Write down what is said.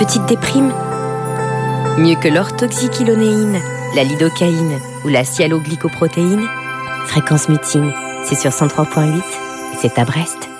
Petite déprime? Mieux que l'orthoxyquilonéine, la lidocaïne ou la sialoglycoprotéine? Fréquence Muting, c'est sur 103.8 et c'est à Brest.